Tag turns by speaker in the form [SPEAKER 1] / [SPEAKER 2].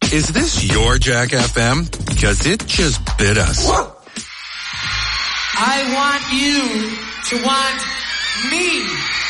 [SPEAKER 1] Is this your Jack FM? Because it just bit us.
[SPEAKER 2] I want you to want me.